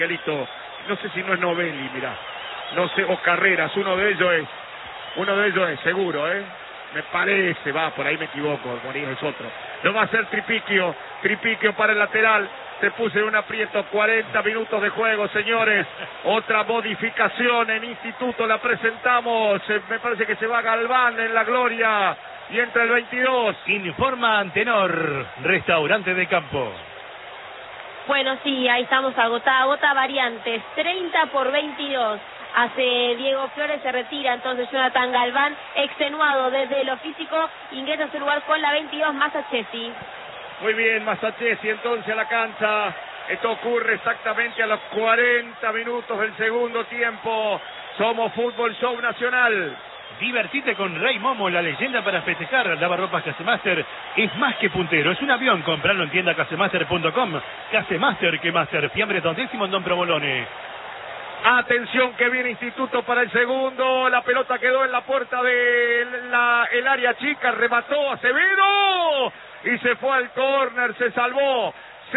Miguelito, no sé si no es Novelli, mirá, no sé, o Carreras, uno de ellos es, seguro, me parece, va, por ahí me equivoco, Morín es otro. Lo va a hacer Tripiquio para el lateral, se puso en un aprieto, 40 minutos de juego, señores, otra modificación en Instituto, la presentamos, me parece que se va Galván en la gloria, y entra el 22. Informa Antenor, restaurante de campo. Bueno, sí, ahí estamos, agota variantes, 30 por 22. Hace Diego Flores, se retira entonces Jonathan Galván, extenuado desde lo físico, ingresa a su lugar con la 22, Masachesi. Muy bien, Masachesi entonces a la cancha. Esto ocurre exactamente a los 40 minutos del segundo tiempo. Somos Fútbol Show Nacional. Divertite con Rey Momo, la leyenda para festejar. Lavarropas Casemaster es más que puntero, es un avión. Comprarlo en tienda casemaster.com. Casemaster que Master, fiambres Dondésimo en Don Provolone. Atención que viene Instituto para el segundo. La pelota quedó en la puerta de el área chica. Remató Acevedo y se fue al córner. Se salvó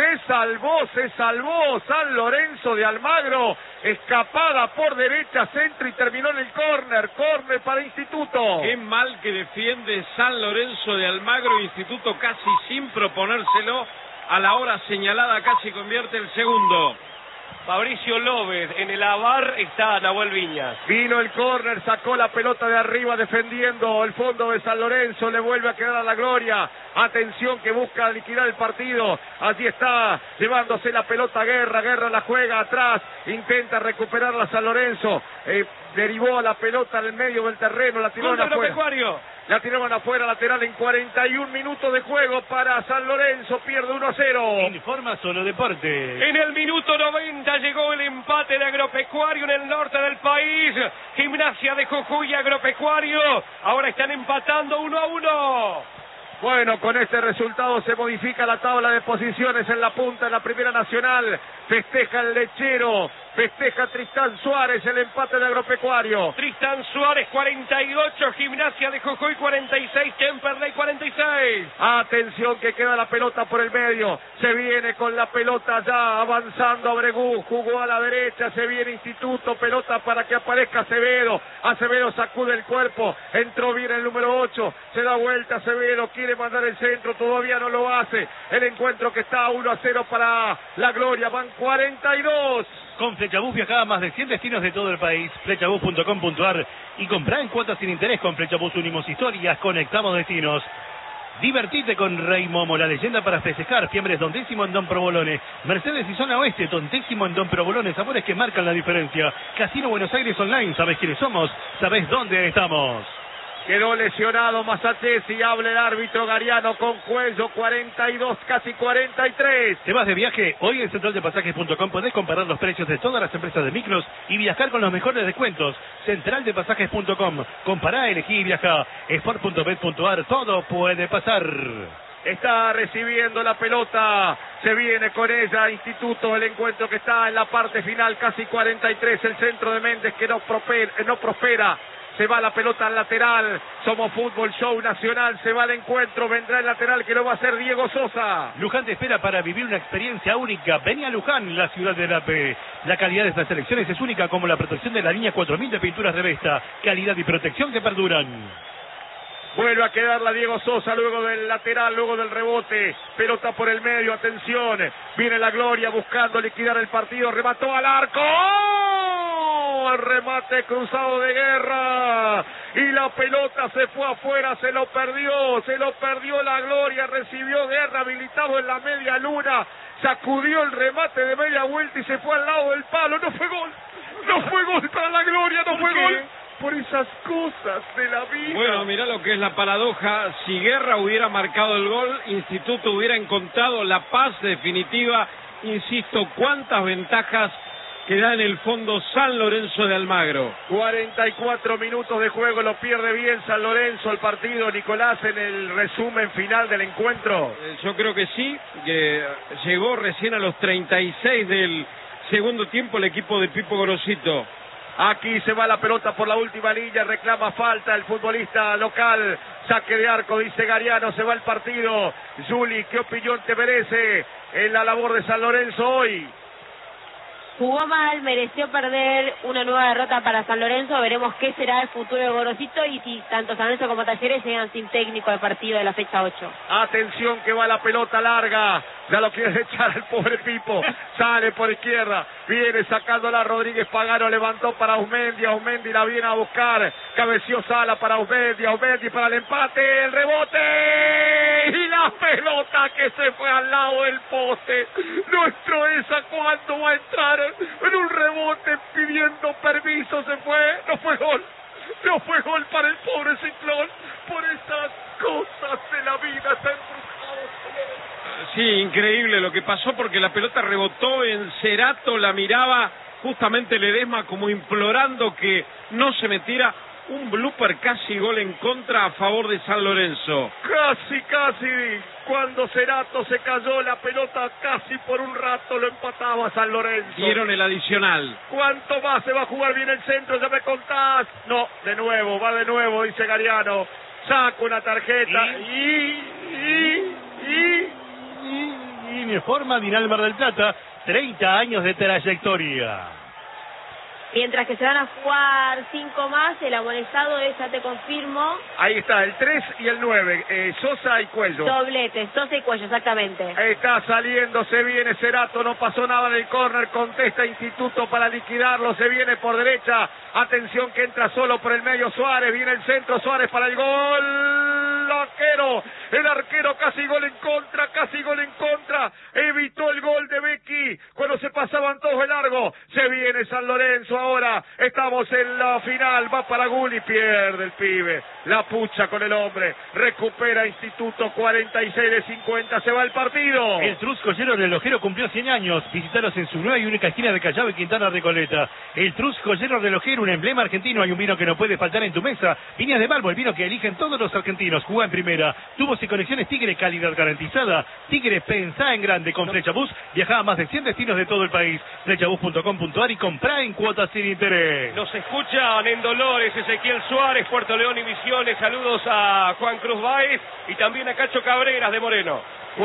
San Lorenzo de Almagro, escapada por derecha, centro y terminó en el córner para Instituto. Qué mal que defiende San Lorenzo de Almagro, Instituto casi sin proponérselo, a la hora señalada casi convierte el segundo. Fabricio López, en el AVAR está Nahuel Viñas. Vino el córner, sacó la pelota de arriba defendiendo el fondo de San Lorenzo, le vuelve a quedar a la gloria. Atención que busca liquidar el partido. Allí está llevándose la pelota Guerra la juega atrás, intenta recuperarla San Lorenzo. Derivó a la pelota en el medio del terreno, la tiró afuera. La tiraron afuera, lateral en 41 minutos de juego para San Lorenzo, pierde 1-0. Informa Solo Deporte. En el minuto 90 llegó el empate de Agropecuario en el norte del país. Gimnasia de Jujuy y Agropecuario ahora están empatando 1-1. Bueno, con este resultado se modifica la tabla de posiciones en la punta de la Primera Nacional. Festeja el Lechero, festeja Tristán Suárez el empate de Agropecuario. Tristán Suárez 48, Gimnasia de Jujuy 46, Temperley 46. Atención que queda la pelota por el medio. Se viene con la pelota ya avanzando Abregú, jugó a la derecha, se viene Instituto, pelota para que aparezca Acevedo. Acevedo sacude el cuerpo, entró bien el número 8, se da vuelta Acevedo, quiere mandar el centro, todavía no lo hace. El encuentro que está 1-0 para la gloria, van 42. Con Flechabús viaja a más de 100 destinos de todo el país. Flechabús.com.ar y comprá en cuotas sin interés con Flechabús. Unimos historias, conectamos destinos. Divertite con Rey Momo, la leyenda para festejar. Fiambres Dondésimo en Don Provolone. Mercedes y Zona Oeste, Tontésimo en Don Provolone. Sabores que marcan la diferencia. Casino Buenos Aires Online. ¿Sabés quiénes somos? ¿Sabés dónde estamos? Quedó lesionado Masachesi, habla el árbitro Gariano con Cuello, 42, casi 43. ¿Te vas de viaje? Hoy en centraldepasajes.com podés comparar los precios de todas las empresas de micros y viajar con los mejores descuentos. Centraldepasajes.com, compará, elegí y viajá. Sport.bet.ar, todo puede pasar. Está recibiendo la pelota, se viene con ella Instituto, el encuentro que está en la parte final, casi 43, el centro de Méndez que no prospera. Se va la pelota al lateral, somos Fútbol Show Nacional, se va el encuentro, vendrá el lateral que lo va a hacer Diego Sosa. Luján te espera para vivir una experiencia única. Vení a Luján, la ciudad de la P. La calidad de estas selecciones es única, como la protección de la línea 4000 de pinturas de Vesta. Calidad y protección que perduran. Vuelve a quedarla Diego Sosa luego del lateral, luego del rebote. Pelota por el medio, atención. Viene la gloria buscando liquidar el partido, remató al arco. El remate cruzado de Guerra y la pelota se fue afuera, se lo perdió la gloria, recibió Guerra habilitado en la media luna, sacudió el remate de media vuelta y se fue al lado del palo, no fue gol para la gloria, no fue gol. Por esas cosas de la vida. Bueno, mirá lo que es la paradoja. Si Guerra hubiera marcado el gol, Instituto hubiera encontrado la paz definitiva. Insisto, cuántas ventajas que da en el fondo San Lorenzo de Almagro. 44 minutos de juego, lo pierde bien San Lorenzo el partido. Nicolás, en el resumen final del encuentro. Yo creo que sí, que llegó recién a los 36 del segundo tiempo el equipo de Pipo Gorosito. Aquí se va la pelota por la última línea, reclama falta el futbolista local, saque de arco, dice Gariano, se va el partido. Juli, ¿qué opinión te merece en la labor de San Lorenzo hoy? Jugó mal, mereció perder, una nueva derrota para San Lorenzo. Veremos qué será el futuro de Gorosito y si tanto San Lorenzo como Talleres llegan sin técnico al partido de la fecha 8. Atención que va la pelota larga. Ya lo quiere echar el pobre Pipo. Sale por izquierda. Viene sacándola Rodríguez Pagano. Levantó para Ausmendi. Ausmendi la viene a buscar. Cabeció Sala para Ausmendi. Ausmendi para el empate. El rebote. Y la pelota que se fue al lado del poste. Nuestro esa cuando va a entrar en un rebote pidiendo permiso. Se fue. No fue gol. No fue gol para el pobre Ciclón. Por esas cosas de la vida está embrujado. Sí, increíble lo que pasó porque la pelota rebotó en Cerato, la miraba justamente Ledesma como implorando que no se metiera. Un blooper, casi gol en contra a favor de San Lorenzo. Casi, cuando Cerato se cayó la pelota casi por un rato lo empataba San Lorenzo. Dieron el adicional. ¿Cuánto más se va a jugar bien el centro? Ya me contás. No, va de nuevo, dice Gariano. Saca una tarjeta Y me forma Dinal Mar del Plata, 30 años de trayectoria. Mientras que se van a jugar 5 más, el amonestado es, ya te confirmo. Ahí está, el 3 y el 9, Sosa y Cuello. Dobletes, Sosa y Cuello, exactamente. Está saliendo, se viene Cerato, no pasó nada en el córner, contesta Instituto para liquidarlo, se viene por derecha, atención que entra solo por el medio Suárez, viene el centro, Suárez para el gol, el arquero casi gol en contra, evitó el gol de Becchi, cuando se pasaban todos de largo, se viene San Lorenzo ahora, estamos en la final, va para Gulli, pierde el pibe, la pucha con el hombre, recupera Instituto, 46 de 50, se va el partido. El Trusco Lleno Relojero cumplió 100 años, visitaros en su nueva y única esquina de Callao y Quintana Recoleta. El Trusco Lleno Relojero, un emblema argentino, hay un vino que no puede faltar en tu mesa, Viñas de Balbo, el vino que eligen todos los argentinos, juega en primera, tubos y conexiones Tigre, calidad garantizada, Tigre pensá en grande, con Flechabús, viaja a más de 100 destinos de todo el país, flechabús.com.ar y comprá en cuotas sin interés. Nos escuchan en Dolores, Ezequiel Suárez, Puerto León y Misiones, saludos a Juan Cruz Báez y también a Cacho Cabreras de Moreno.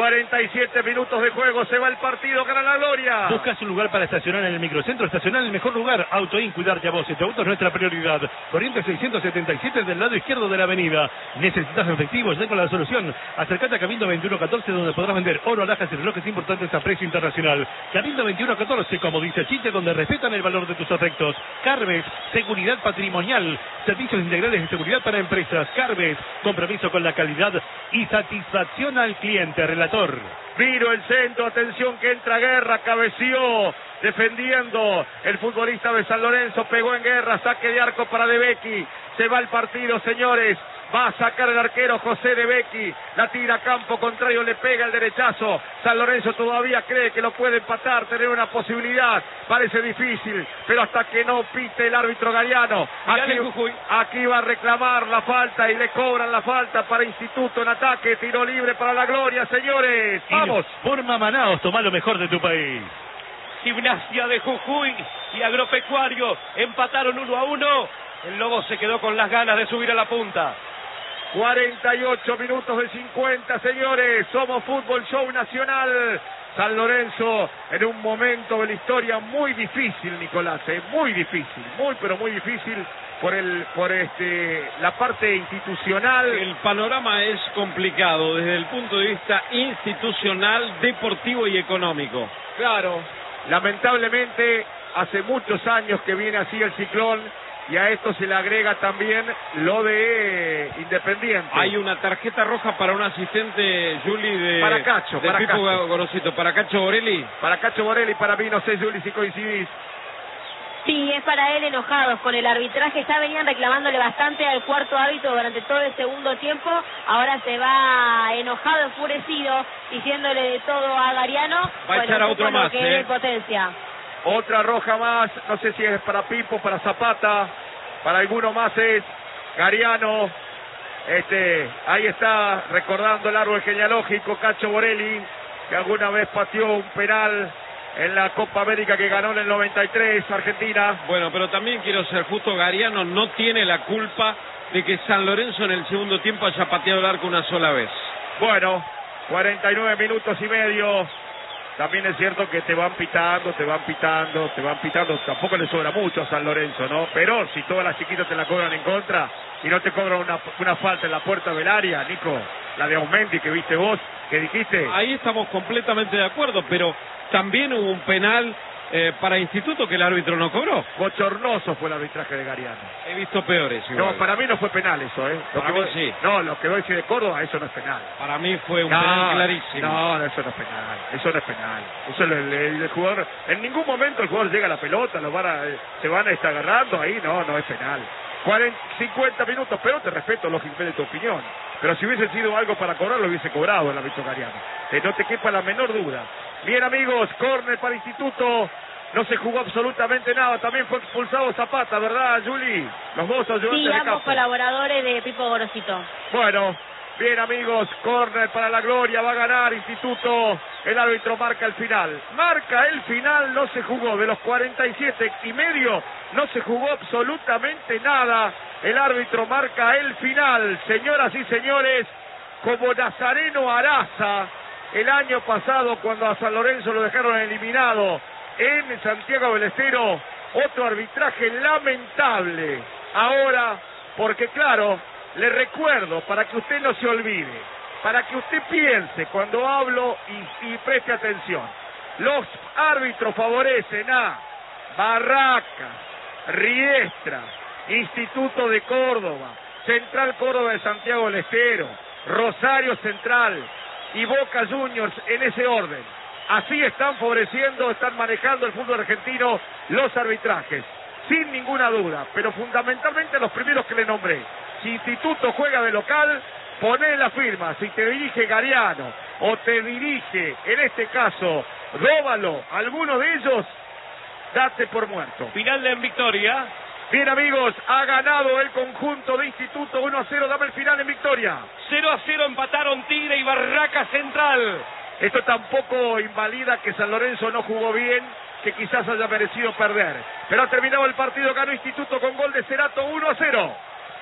47 minutos de juego, se va el partido, gana la gloria. ¿Buscas un lugar para estacionar en el microcentro? Estacionar en el mejor lugar. Autoin, cuidarte a vos. Tu auto es nuestra prioridad. Corriente 677 del lado izquierdo de la avenida. ¿Necesitas efectivo? Ya con la solución. Acércate a Cabildo 2114 donde podrás vender oro, alhajas y relojes importantes a precio internacional. Cabildo 2114, como dice Chite, donde respetan el valor de tus afectos. Carves, seguridad patrimonial. Servicios integrales de seguridad para empresas. Carves, compromiso con la calidad y satisfacción al cliente. Relator. Viro el centro, atención que entra Guerra, cabeció, defendiendo el futbolista de San Lorenzo, pegó en Guerra, saque de arco para De Becchi, se va el partido, señores, va a sacar el arquero José De Becchi, la tira a campo contrario, le pega el derechazo, San Lorenzo todavía cree que lo puede empatar, tener una posibilidad, parece difícil, pero hasta que no pite el árbitro Gariano, aquí va a reclamar la falta y le cobran la falta para Instituto en ataque, tiro libre para la gloria, señores, vamos. Forma Manaos, toma lo mejor de tu país. Gimnasia de Jujuy y Agropecuario empataron 1-1, el Lobo se quedó con las ganas de subir a la punta. 48 minutos de 50, señores, somos Fútbol Show Nacional. San Lorenzo en un momento de la historia muy difícil, Nicolás, muy difícil, muy difícil por la parte institucional. El panorama es complicado desde el punto de vista institucional, deportivo y económico. Claro, lamentablemente hace muchos años que viene así el Ciclón. Y a esto se le agrega también lo de Independiente. Hay una tarjeta roja para un asistente, Juli, para Cacho, para Pipo Gorosito, para Cacho Borelli. Para Cacho Borelli, para mí, no sé, Juli, si coincidís. Sí, es para él, enojados con el arbitraje, ya venían reclamándole bastante al cuarto árbitro durante todo el segundo tiempo, ahora se va enojado, enfurecido, diciéndole de todo a Gariano. Va a echar a otro más, que potencia. Otra roja más, no sé si es para Pipo, para Zapata, para alguno más es Gariano. Ahí está recordando el árbol genealógico Cacho Borelli, que alguna vez pateó un penal en la Copa América que ganó en el 93 Argentina. Bueno, pero también quiero ser justo, Gariano no tiene la culpa de que San Lorenzo en el segundo tiempo haya pateado el arco una sola vez. Bueno, 49 minutos y medio. también es cierto que te van pitando. Tampoco le sobra mucho a San Lorenzo, ¿no? Pero si todas las chiquitas te la cobran en contra y no te cobran una falta en la puerta del área, Nico, la de Aumendi que viste vos, que dijiste. Ahí estamos completamente de acuerdo, pero también hubo un penal para Instituto que el árbitro no cobró. Bochornoso fue el arbitraje de Gariano. He visto peores. Igual. No, para mí no fue penal eso, ¿eh? Para mí sí. No, lo que voy a decir de Córdoba, eso no es penal. Para mí fue un penal clarísimo. No, eso no es penal. Eso no es penal. Eso el jugador, en ningún momento el jugador llega a la pelota, se van a estar agarrando ahí, no es penal. 50 minutos, pero te respeto lógicamente tu opinión. Pero si hubiese sido algo para cobrar, lo hubiese cobrado el árbitro Gariano. No te quepa la menor duda. Bien, amigos, córner para Instituto. No se jugó absolutamente nada. También fue expulsado Zapata, ¿verdad, Juli? Los dos ayudantes de campo. Sí, ambos colaboradores de Pipo Gorosito. Bueno, bien, amigos, córner para la gloria. Va a ganar Instituto. El árbitro marca el final. Marca el final, no se jugó. De los 47 y medio, no se jugó absolutamente nada. El árbitro marca el final. Señoras y señores, como Nazareno Araza, el año pasado cuando a San Lorenzo lo dejaron eliminado en Santiago del Estero, otro arbitraje lamentable. Ahora, porque claro, le recuerdo, para que usted no se olvide, para que usted piense cuando hablo y preste atención, los árbitros favorecen a Barracas, Riestra, Instituto de Córdoba, Central Córdoba de Santiago del Estero, Rosario Central y Boca Juniors, en ese orden. Así están favoreciendo, están manejando el fútbol argentino los arbitrajes, sin ninguna duda, pero fundamentalmente los primeros que le nombré. Si Instituto juega de local, poné la firma. Si te dirige Gariano o te dirige, en este caso, Róbalo, alguno de ellos, date por muerto. Final de en victoria. Bien, amigos, ha ganado el conjunto de Instituto 1-0. Dame el final en victoria. 0-0 empataron Tigre y Barraca Central. Esto tampoco invalida que San Lorenzo no jugó bien, que quizás haya merecido perder. Pero ha terminado el partido, ganó Instituto con gol de Cerato 1-0.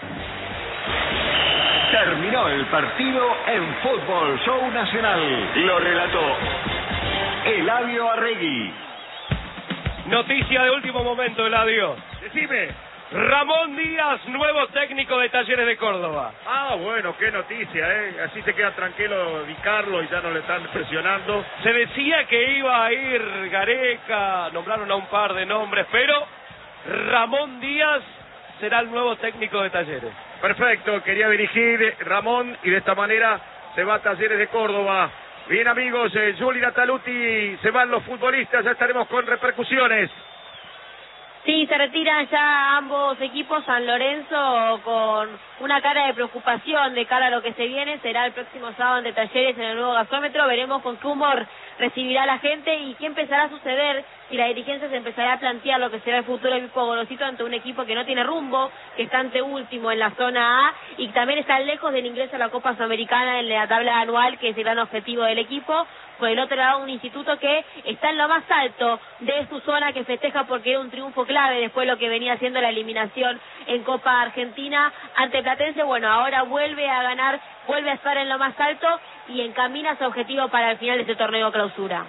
Terminó el partido en Fútbol Show Nacional. Lo relató Eladio Arregui. Noticia de último momento, Eladio. Decime. Ramón Díaz, nuevo técnico de Talleres de Córdoba. Ah, bueno, qué noticia, ¿eh? Así te queda tranquilo Di Carlo y ya no le están presionando. Se decía que iba a ir Gareca, nombraron a un par de nombres, pero Ramón Díaz será el nuevo técnico de Talleres. Perfecto, quería dirigir Ramón y de esta manera se va a Talleres de Córdoba. Bien, amigos, Juli Nataluti, se van los futbolistas, ya estaremos con repercusiones. Sí, se retiran ya ambos equipos. San Lorenzo con una cara de preocupación de cara a lo que se viene. Será el próximo sábado ante Talleres en el nuevo gasómetro. Veremos con qué humor recibirá la gente y qué empezará a suceder si la dirigencia se empezará a plantear lo que será el futuro del equipo Gorosito ante un equipo que no tiene rumbo, que está anteúltimo en la zona A y también está lejos del ingreso a la Copa Sudamericana en la tabla anual, que es el gran objetivo del equipo. Por el otro lado, un Instituto que está en lo más alto de su zona, que festeja porque era un triunfo clave después de lo que venía haciendo la eliminación en Copa Argentina ante Platense. Bueno, ahora vuelve a ganar, vuelve a estar en lo más alto y encamina su objetivo para el final de este torneo clausura.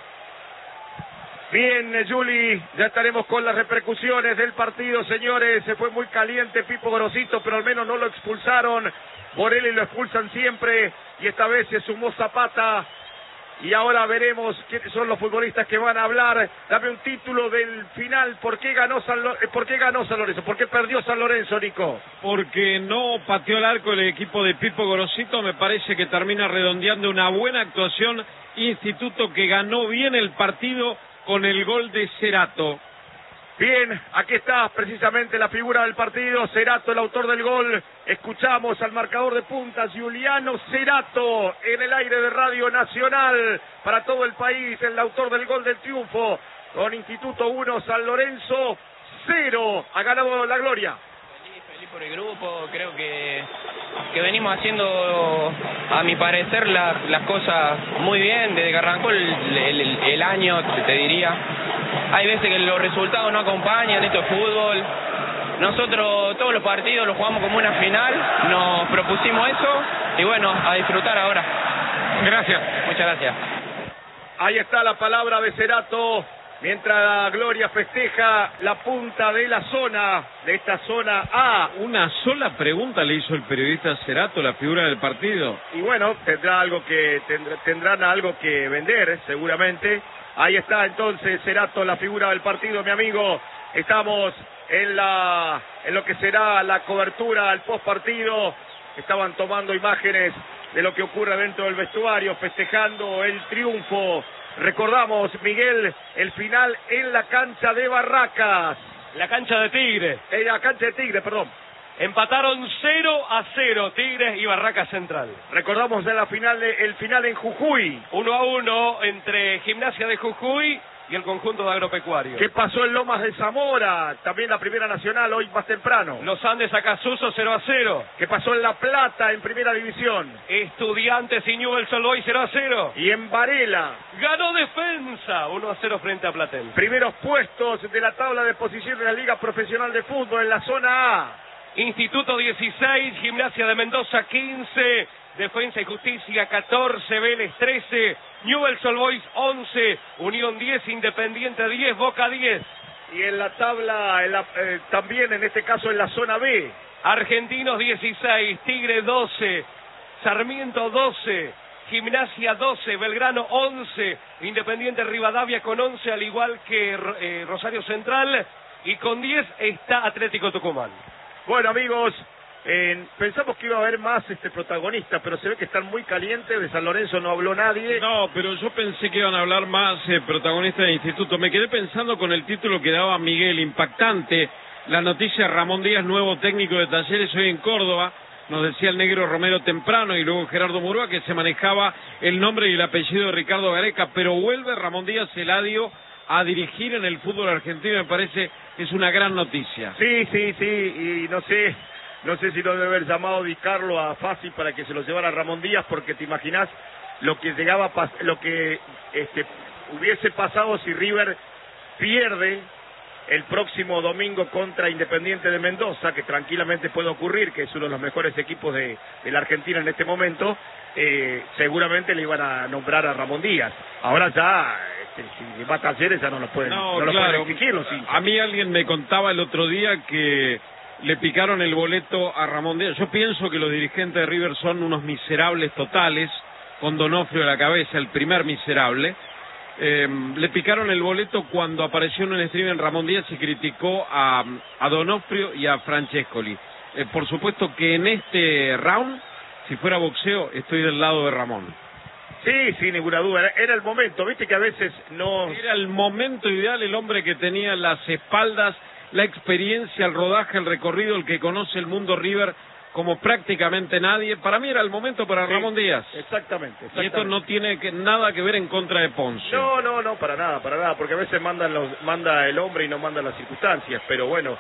Bien, Juli, ya estaremos con las repercusiones del partido, señores. Se fue muy caliente Pipo Gorosito, pero al menos no lo expulsaron. Borelli lo expulsan siempre y esta vez se sumó Zapata. Y ahora veremos quiénes son los futbolistas que van a hablar. Dame un título del final. ¿Por qué ganó San Lorenzo? ¿Por qué perdió San Lorenzo, Nico? Porque no pateó el arco el equipo de Pipo Gorosito. Me parece que termina redondeando una buena actuación. Instituto que ganó bien el partido con el gol de Cerato. Bien, aquí está precisamente la figura del partido, Cerato, el autor del gol. Escuchamos al marcador de punta, Giuliano Cerato, en el aire de Radio Nacional, para todo el país, el autor del gol del triunfo, con Instituto 1, San Lorenzo 0, ha ganado la gloria. Feliz por el grupo, creo que venimos haciendo, a mi parecer, las cosas muy bien, desde que arrancó el año, te diría. Hay veces que los resultados no acompañan, esto es fútbol. Nosotros todos los partidos los jugamos como una final, nos propusimos eso y bueno, a disfrutar ahora. Gracias. Muchas gracias. Ahí está la palabra de Cerato. Mientras Gloria festeja la punta de la zona, de esta zona A. Una sola pregunta le hizo el periodista Cerato, la figura del partido. Y bueno, tendrán algo que vender, seguramente. Ahí está entonces Cerato, la figura del partido, mi amigo. Estamos en lo que será la cobertura al post partido. Estaban tomando imágenes de lo que ocurre dentro del vestuario, festejando el triunfo. Recordamos, Miguel, el final en la cancha de Barracas. La cancha de Tigre. En la cancha de Tigre, perdón. Empataron 0-0 Tigres y Barracas Central. Recordamos el final en Jujuy. 1-1 entre Gimnasia de Jujuy y el conjunto de Agropecuario. ¿Qué pasó en Lomas de Zamora? También la Primera Nacional, hoy más temprano. Los Andes Acasuso 0-0. ¿Qué pasó en La Plata, en Primera División? Estudiantes y Newell's Old Boys 0-0. Y en Varela. Ganó Defensa 1-0 frente a Platense. Primeros puestos de la tabla de posiciones de la Liga Profesional de Fútbol en la zona A. Instituto 16, Gimnasia de Mendoza 15, Defensa y Justicia 14, Vélez 13, Newell's Old Boys 11, Unión 10, Independiente 10, Boca 10. Y en la tabla, también en este caso en la zona B. Argentinos 16, Tigre 12, Sarmiento 12, Gimnasia 12, Belgrano 11, Independiente Rivadavia con 11, al igual que Rosario Central, y con 10 está Atlético Tucumán. Bueno, amigos, pensamos que iba a haber más protagonistas, pero se ve que están muy calientes. De San Lorenzo no habló nadie. No, pero yo pensé que iban a hablar más protagonistas del instituto. Me quedé pensando con el título que daba Miguel, impactante. La noticia: Ramón Díaz, nuevo técnico de Talleres hoy en Córdoba. Nos decía el negro Romero temprano, y luego Gerardo Murúa, que se manejaba el nombre y el apellido de Ricardo Gareca, pero vuelve Ramón Díaz Eladio a dirigir en el fútbol argentino. Me parece que es una gran noticia. Sí, y no sé si no debe haber llamado Di Carlo a Fassi para que se lo llevara a Ramón Díaz, porque te imaginás lo que hubiese pasado si River pierde el próximo domingo contra Independiente de Mendoza, que tranquilamente puede ocurrir, que es uno de los mejores equipos de la Argentina en este momento. Seguramente le iban a nombrar a Ramón Díaz. Ahora ya, si va a Talleres ya no lo pueden, pueden exigir los hinchas. A mí alguien me contaba el otro día que le picaron el boleto a Ramón Díaz. Yo pienso que los dirigentes de River son unos miserables totales, con Donofrio a la cabeza, el primer miserable. Le picaron el boleto cuando apareció en un stream en Ramón Díaz y criticó a Donofrio y a Francescoli. Por supuesto que en este round, si fuera boxeo, estoy del lado de Ramón. Sí, sin ninguna duda, era el momento, viste que a veces no... Era el momento ideal, el hombre que tenía las espaldas, la experiencia, el rodaje, el recorrido, el que conoce el mundo River como prácticamente nadie. Para mí era el momento para Ramón Díaz. Exactamente. Y esto no tiene nada que ver en contra de Ponce. No, para nada, porque a veces manda el hombre y no manda las circunstancias, pero bueno,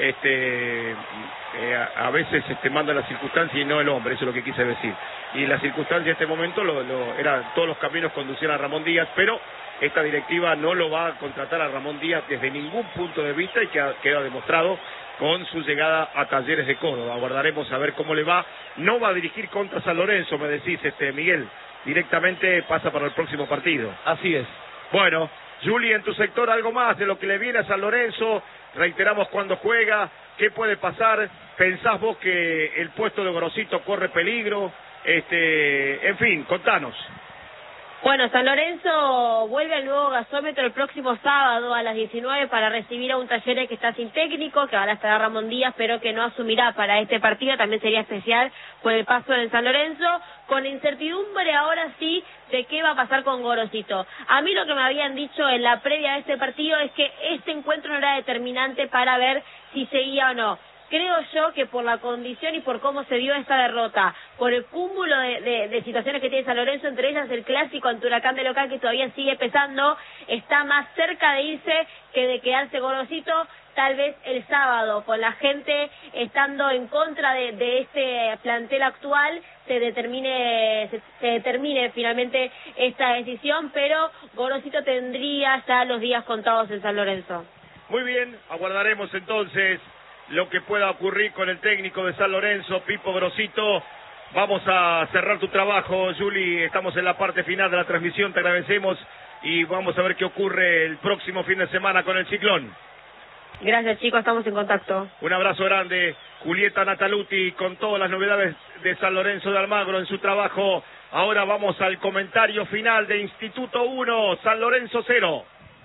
a veces manda las circunstancias y no el hombre, eso es lo que quise decir. Y la circunstancia en este momento todos los caminos conducían a Ramón Díaz, pero esta directiva no lo va a contratar a Ramón Díaz desde ningún punto de vista, y queda demostrado con su llegada a Talleres de Córdoba. Aguardaremos a ver cómo le va. No va a dirigir contra San Lorenzo, me decís, Miguel. Directamente pasa para el próximo partido. Así es. Bueno, Juli, en tu sector, algo más de lo que le viene a San Lorenzo. Reiteramos cuándo juega, qué puede pasar. ¿Pensás vos que el puesto de Gorosito corre peligro? En fin, contanos. Bueno, San Lorenzo vuelve al nuevo gasómetro el próximo sábado a las 19 para recibir a un Talleres que está sin técnico, que ahora estará Ramón Díaz, pero que no asumirá para este partido. También sería especial por el paso en San Lorenzo, con incertidumbre ahora sí de qué va a pasar con Gorosito. A mí lo que me habían dicho en la previa de este partido es que este encuentro no era determinante para ver si seguía o no. Creo yo que por la condición y por cómo se dio esta derrota, por el cúmulo de situaciones que tiene San Lorenzo, entre ellas el clásico ante Huracán de local, que todavía sigue pesando, está más cerca de irse que de quedarse Gorosito. Tal vez el sábado, con la gente estando en contra de este plantel actual, se determine finalmente esta decisión, pero Gorosito tendría ya los días contados en San Lorenzo. Muy bien, aguardaremos entonces lo que pueda ocurrir con el técnico de San Lorenzo, Pipo Gorosito. Vamos a cerrar tu trabajo, Juli. Estamos en la parte final de la transmisión. Te agradecemos y vamos a ver qué ocurre el próximo fin de semana con el Ciclón. Gracias, chicos, estamos en contacto. Un abrazo grande, Julieta Nataluti, con todas las novedades de San Lorenzo de Almagro en su trabajo. Ahora vamos al comentario final de Instituto 1, San Lorenzo 0.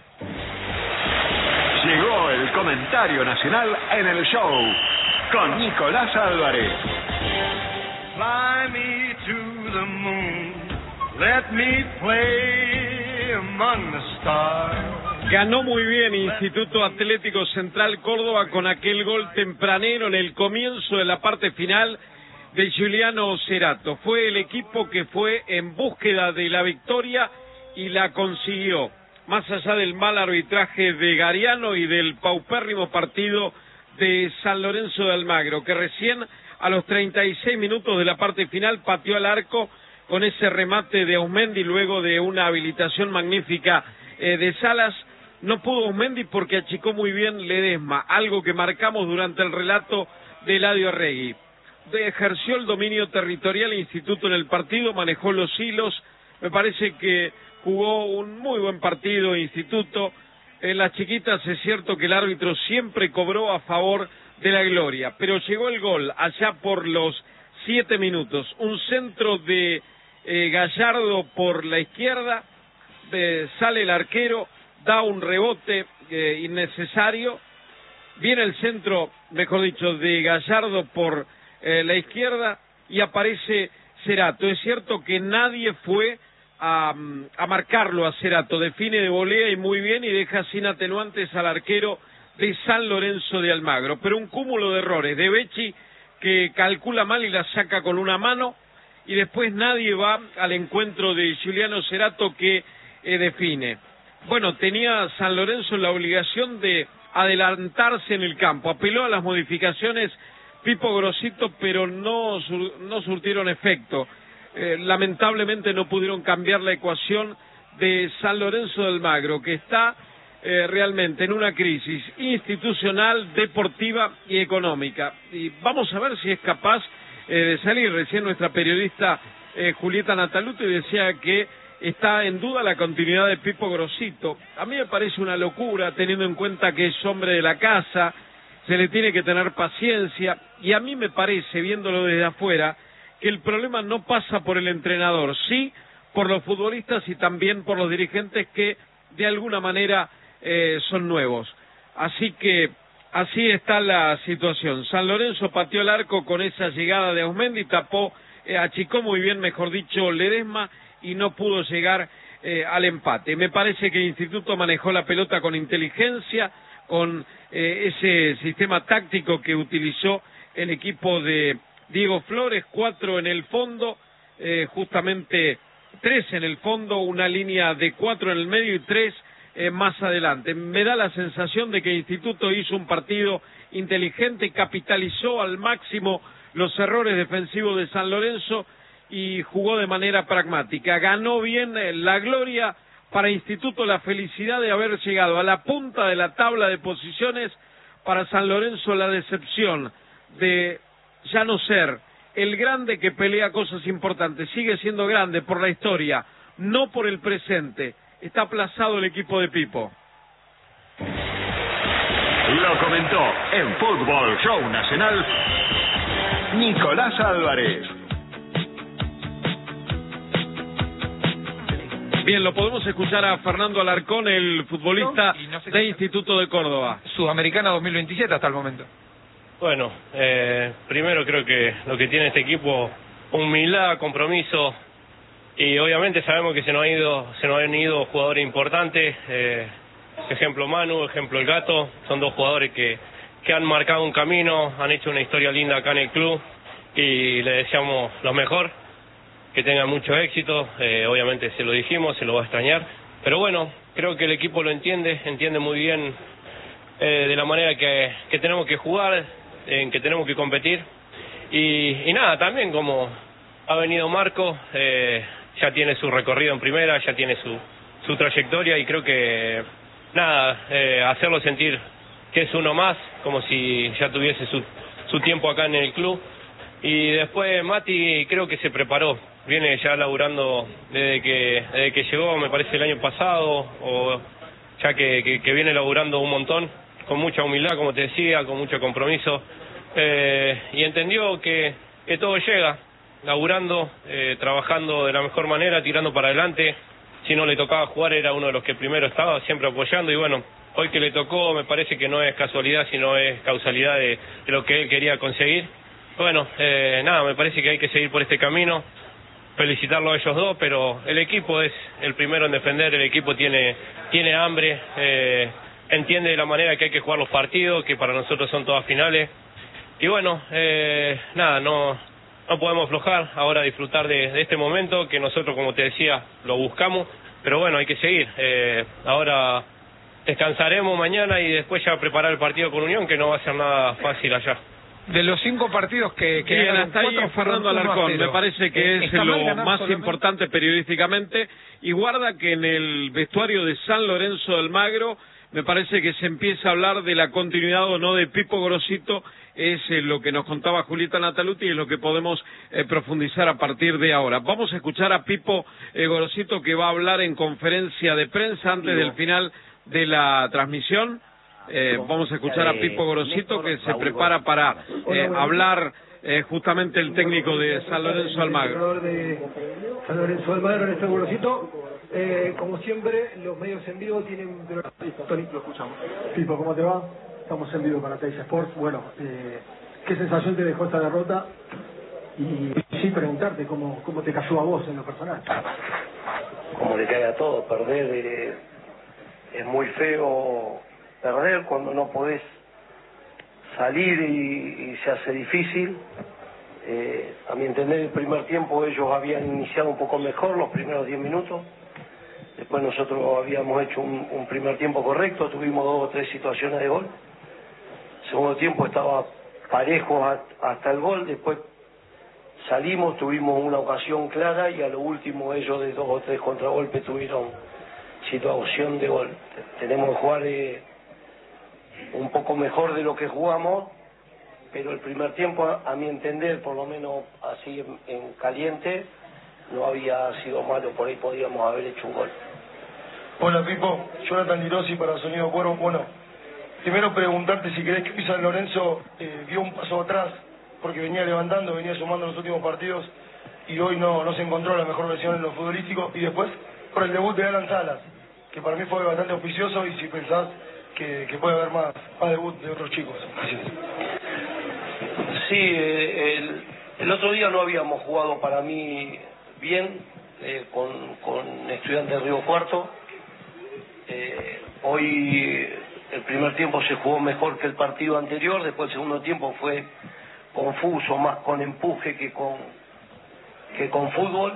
Llegó el comentario nacional en el show con Nicolás Álvarez. Fly me to the moon, let me play among the stars. Ganó muy bien Instituto Atlético Central Córdoba con aquel gol tempranero en el comienzo de la parte final de Giuliano Cerato. Fue el equipo que fue en búsqueda de la victoria y la consiguió. Más allá del mal arbitraje de Gariano y del paupérrimo partido de San Lorenzo de Almagro, que recién a los 36 minutos de la parte final pateó al arco con ese remate de Ausmendi luego de una habilitación magnífica de Salas. No pudo Ausmendi porque achicó muy bien Ledesma, algo que marcamos durante el relato de Eladio Arregui. Ejerció el dominio territorial Instituto en el partido, manejó los hilos, me parece que jugó un muy buen partido Instituto. En las chiquitas es cierto que el árbitro siempre cobró a favor de la gloria, pero llegó el gol allá por los 7 minutos, un centro de Gallardo por la izquierda, sale el arquero, da un rebote innecesario, viene el centro, mejor dicho, de Gallardo por la izquierda y aparece Cerato. Es cierto que nadie fue a marcarlo a Cerato, define de volea y muy bien y deja sin atenuantes al arquero de San Lorenzo de Almagro, pero un cúmulo de errores de Becci que calcula mal y la saca con una mano y después nadie va al encuentro de Giuliano Cerato que define. Bueno, tenía San Lorenzo la obligación de adelantarse en el campo, apeló a las modificaciones Pipo Grosito, pero no surtieron efecto. Lamentablemente no pudieron cambiar la ecuación de San Lorenzo de Almagro, que está realmente en una crisis institucional, deportiva y económica. Y vamos a ver si es capaz de salir. Recién nuestra periodista Julieta Nataluti decía que está en duda la continuidad de Pipo Grosito. A mí me parece una locura, teniendo en cuenta que es hombre de la casa, se le tiene que tener paciencia, y a mí me parece, viéndolo desde afuera, que el problema no pasa por el entrenador, sí por los futbolistas y también por los dirigentes que de alguna manera son nuevos. Así que así está la situación. San Lorenzo pateó el arco con esa llegada de Ausmendi, tapó, achicó muy bien, mejor dicho, Ledesma, y no pudo llegar al empate. Me parece que el Instituto manejó la pelota con inteligencia, con ese sistema táctico que utilizó el equipo de Diego Flores, 4 en el fondo, justamente 3 en el fondo, una línea de 4 en el medio y 3 más adelante. Me da la sensación de que el Instituto hizo un partido inteligente, capitalizó al máximo los errores defensivos de San Lorenzo y jugó de manera pragmática. Ganó bien la gloria para Instituto, la felicidad de haber llegado a la punta de la tabla de posiciones. Para San Lorenzo la decepción de ya no ser el grande que pelea cosas importantes. Sigue siendo grande por la historia, no por el presente. Está aplazado el equipo de Pipo. Lo comentó en Fútbol Show Nacional Nicolás Álvarez. Bien, lo podemos escuchar a Fernando Alarcón, el futbolista de Instituto de Córdoba. Sudamericana 2027 hasta el momento. Bueno, primero creo que lo que tiene este equipo, humildad, compromiso, y obviamente sabemos que se nos han ido jugadores importantes, ejemplo Manu, ejemplo El Gato, son dos jugadores que han marcado un camino, han hecho una historia linda acá en el club y le deseamos lo mejor, que tengan mucho éxito, obviamente se lo dijimos, se lo va a extrañar, pero bueno, creo que el equipo lo entiende muy bien de la manera que tenemos que jugar, en que tenemos que competir, y nada, también como ha venido Marco, ya tiene su recorrido en primera, ya tiene su trayectoria, y creo que nada, hacerlo sentir que es uno más, como si ya tuviese su tiempo acá en el club. Y después Mati creo que se preparó viene ya laburando desde que llegó, me parece el año pasado, o ya que viene laburando un montón, con mucha humildad, como te decía, con mucho compromiso, y entendió que todo llega, laburando, trabajando de la mejor manera, tirando para adelante. Si no le tocaba jugar, era uno de los que primero estaba, siempre apoyando, y bueno, hoy que le tocó, me parece que no es casualidad, sino es causalidad de lo que él quería conseguir. Bueno, nada, me parece que hay que seguir por este camino, felicitarlo a ellos dos, pero el equipo es el primero en defender, el equipo tiene hambre, entiende de la manera que hay que jugar los partidos, que para nosotros son todas finales, y bueno, nada, no podemos aflojar, ahora disfrutar de este momento, que nosotros, como te decía, lo buscamos, pero bueno, hay que seguir, ahora descansaremos mañana y después ya preparar el partido con Unión, que no va a ser nada fácil allá. De los 5 partidos que bien, hasta ahí Fernando Alarcón, me parece que es lo más importante periodísticamente, y guarda que en el vestuario de San Lorenzo del Magro me parece que se empieza a hablar de la continuidad o no de Pipo Gorosito, es lo que nos contaba Julieta Nataluti y es lo que podemos profundizar a partir de ahora. Vamos a escuchar a Pipo Gorosito, que va a hablar en conferencia de prensa antes del final de la transmisión. Vamos a escuchar a Pipo Gorosito, que se prepara para hablar justamente el técnico de San Lorenzo Almagro. De San Lorenzo Almagro, Néstor Gorosito. Como siempre, los medios en vivo tienen... Tony, lo escuchamos. Pipo, ¿cómo te va? Estamos en vivo para Teis Sports. Bueno, ¿qué sensación te dejó esta derrota? Y sí, preguntarte cómo te cayó a vos en lo personal. Como le cae a todo, perder es muy feo. Perder cuando no podés salir y se hace difícil. A mi entender, el primer tiempo ellos habían iniciado un poco mejor, los primeros 10 minutos. Después nosotros habíamos hecho un primer tiempo correcto, tuvimos 2 o 3 situaciones de gol. Segundo tiempo estaba parejo hasta el gol, después salimos, tuvimos una ocasión clara y a lo último ellos de 2 o 3 contragolpes tuvieron situación de gol. Tenemos que jugar un poco mejor de lo que jugamos, pero el primer tiempo, a mi entender, por lo menos así en caliente, no había sido malo, por ahí podíamos haber hecho un gol. Hola Pipo, Jonathan Lirosi para Sonido Cuervo. Bueno, primero preguntarte si crees que San Lorenzo dio un paso atrás, porque venía levantando, venía sumando los últimos partidos y hoy no se encontró la mejor versión en lo futbolístico, y después por el debut de Alan Salas, que para mí fue bastante auspicioso, y si pensás que puede haber más debut de otros chicos. Gracias. Sí, el otro día no habíamos jugado para mí bien con Estudiantes de Río Cuarto. Hoy el primer tiempo se jugó mejor que el partido anterior, después el segundo tiempo fue confuso, más con empuje que con fútbol.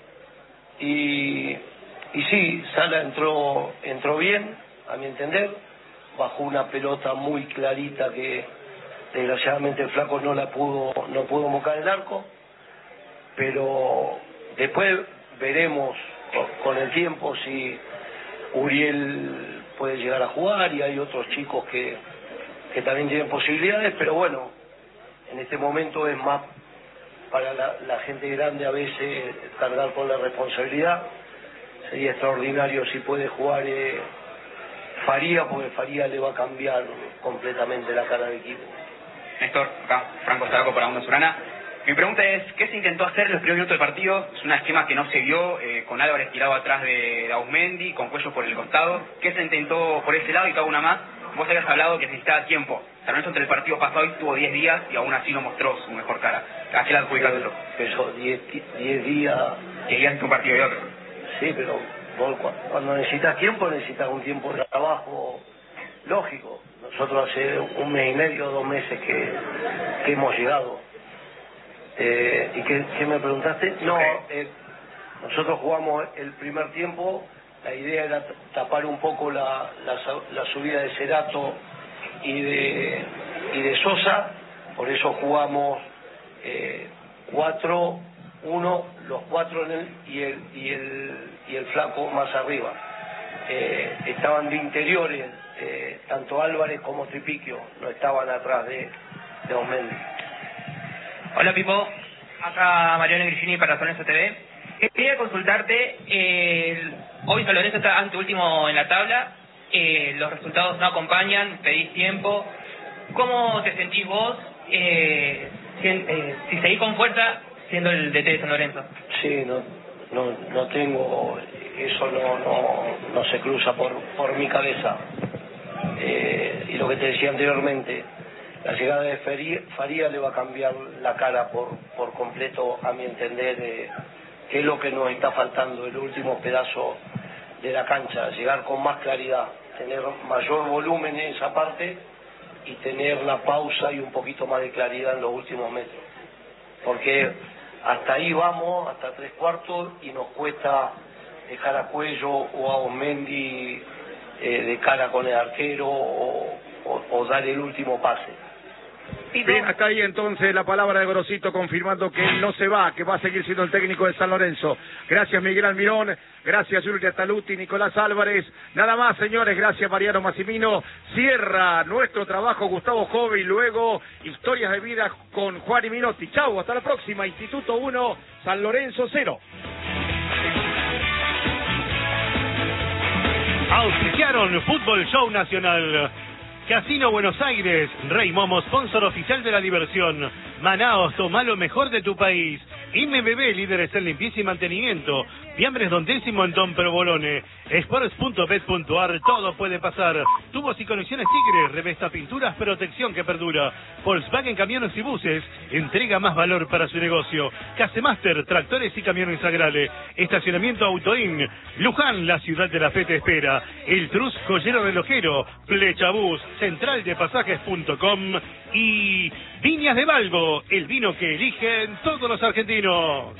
Y sí, Sala entró bien, a mi entender, bajó una pelota muy clarita que desgraciadamente el flaco no pudo mocar el arco, pero después veremos con el tiempo si Uriel puede llegar a jugar, y hay otros chicos que también tienen posibilidades, pero bueno, en este momento es más para la gente grande a veces cargar con la responsabilidad. Sería extraordinario si puede jugar Faría, porque Faría le va a cambiar completamente la cara del equipo. Néstor, acá, Franco Zaraco para Onda Surana. Mi pregunta es, ¿qué se intentó hacer en los primeros minutos del partido? Es un esquema que no se vio, con Álvarez tirado atrás de Ausmendi, con Cuello por el costado. ¿Qué se intentó por ese lado? Y te hago una más. Vos habías hablado que necesitaba tiempo. San Lorenzo entre el partido pasado y tuvo 10 días y aún así no mostró su mejor cara. ¿A qué le adjudicas eso? Pero 10 días... 10 días entre un partido y otro. Sí, pero vos cuando necesitas tiempo, necesitas un tiempo de trabajo lógico. Nosotros hace 1 mes y medio, 2 meses que hemos llegado. ¿Y qué me preguntaste? No, nosotros jugamos el primer tiempo, la idea era tapar un poco la subida de Cerato y de Sosa, por eso jugamos 4-1, los 4 y el flaco más arriba. Estaban de interiores, tanto Álvarez como Tripiquio, no estaban atrás de Osmendi. Hola Pipo, Acá Mariano Grigini para San Lorenzo TV. Quería consultarte, hoy San Lorenzo está anteúltimo en la tabla, los resultados no acompañan, pedís tiempo. ¿Cómo te sentís vos si seguís con fuerza siendo el DT de San Lorenzo? Sí, no tengo, eso no se cruza por mi cabeza. Y lo que te decía anteriormente, la llegada de Faría le va a cambiar la cara por completo, a mi entender, que es lo que nos está faltando, el último pedazo de la cancha, llegar con más claridad, tener mayor volumen en esa parte y tener la pausa y un poquito más de claridad en los últimos metros. Porque hasta ahí vamos, hasta 3/4, y nos cuesta dejar a Cuello o a Osmendi de cara con el arquero o dar el último pase. Bien, hasta ahí entonces la palabra de Gorosito confirmando que él no se va, que va a seguir siendo el técnico de San Lorenzo. Gracias Miguel Almirón, gracias Julia Taluti, Nicolás Álvarez. Nada más, señores, gracias Mariano Massimino. Cierra nuestro trabajo Gustavo Jove y luego Historias de Vida con Juan y Minotti. Chau, hasta la próxima. Instituto 1, San Lorenzo 0. Auspiciaron Fútbol Show Nacional. Casino Buenos Aires, Rey Momo, sponsor oficial de la diversión. Manaos, toma lo mejor de tu país. IMBB, líderes en limpieza y mantenimiento. Fiambres Don Décimo en Don Provolone. Sports.bet.ar, todo puede pasar. Tubos y conexiones Tigre, revesta pinturas, protección que perdura. Volkswagen Camiones y Buses, entrega más valor para su negocio. Casemaster, tractores y camiones Agrale. Estacionamiento Autoin. Luján, la ciudad de la fe te espera. El Trus Joyero Relojero. Flechabús, centraldepasajes.com y Viñas de Valgo, el vino que eligen todos los argentinos.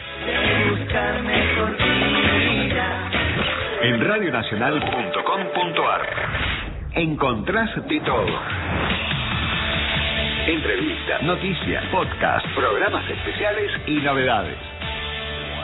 En radionacional.com.ar encontrás de todo. Entrevistas, noticias, podcast, programas especiales y novedades.